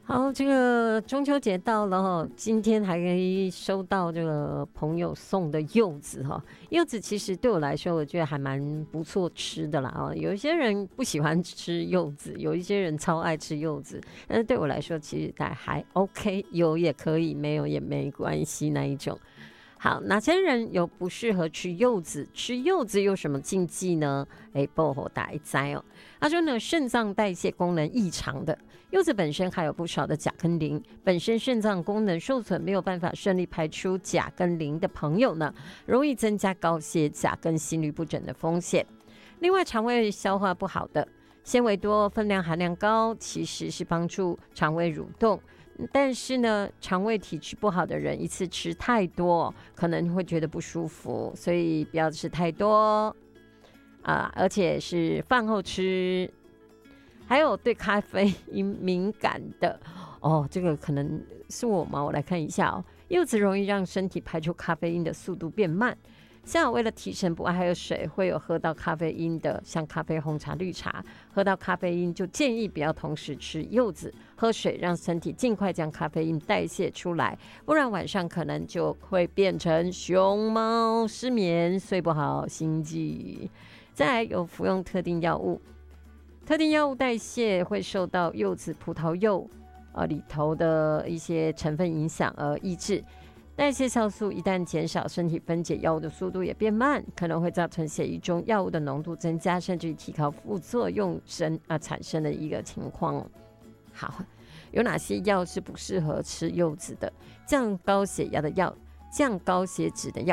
好，这个中秋节到了哈，今天还可以收到这个朋友送的柚子哈。柚子其实对我来说，我觉得还蛮不错吃的啦啊。有一些人不喜欢吃柚子，有一些人超爱吃柚子，但是对我来说，其实还 OK，有也可以，没有也没关系那一种。好，哪些人有不适合吃柚子？吃柚子有什么禁忌呢？不好打一灾哦。他说呢，肾脏代谢功能异常的柚子本身还有不少的钾跟磷，本身肾脏功能受损，没有办法顺利排出钾跟磷的朋友呢，容易增加高血钾跟心律不整的风险。另外，肠胃消化不好的，纤维多、分量含量高，其实是帮助肠胃蠕动。但是呢，肠胃体质不好的人一次吃太多，可能会觉得不舒服，所以不要吃太多而且是饭后吃。还有对咖啡因敏感的这个可能是我吗？我来看一下柚子容易让身体排出咖啡因的速度变慢。像为了提神不爱喝水，会有喝到咖啡因的，像咖啡、红茶、绿茶，喝到咖啡因就建议不要同时吃柚子，喝水让身体尽快将咖啡因代谢出来，不然晚上可能就会变成熊猫，失眠、睡不好、心悸。再来有服用特定药物，特定药物代谢会受到柚子、葡萄柚里头的一些成分影响而抑制。代谢酵素一旦减少，身体分解药物的速度也变慢，可能会造成血液中药物的浓度增加，甚至于提高副作用产生的一个情况。好，有哪些药是不适合吃柚子的？降高血压的药、降高血脂的药。